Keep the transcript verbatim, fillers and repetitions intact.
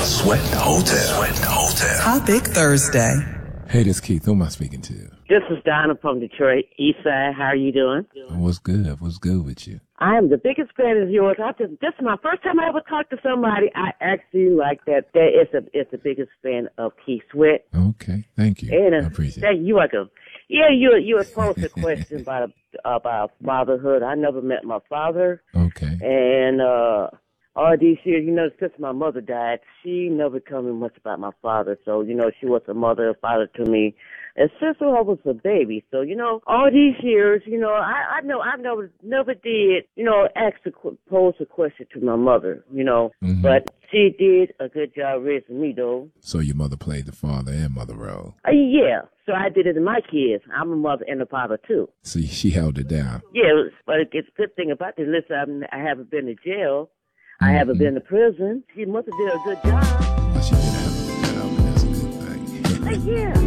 Sweat Hotel. Sweat Hotel. Topic Thursday. Hey, this is Keith. Who am I speaking to? This is Donna from Detroit, East Side. How are you doing? What's good? What's good with you? I am the biggest fan of yours. I just, this is my first time I ever talked to somebody I actually like that. That is a, is the biggest fan of Keith Sweat. Okay, thank you. And, uh, I appreciate that, it. You like a, yeah, you you were posed a question about about fatherhood. I never met my father. Okay. And uh, all these years, you know, since my mother died, she never told me much about my father. So, you know, she was a mother, a father to me. And since I was a baby, so, you know, all these years, you know, I, I know I never never did, you know, ask a, pose a question to my mother, you know, Mm-hmm. but she did a good job raising me, though. So your mother played the father and mother role. Uh, yeah, so I did it to my kids. I'm a mother and a father, too. So she held it down. Yeah, but it's a good thing about this. Listen, I'm, I haven't been to jail. I Mm-hmm. haven't been to prison. She must have did a good job. Well, she did have a good job, and that's a good thing. Uh, yeah.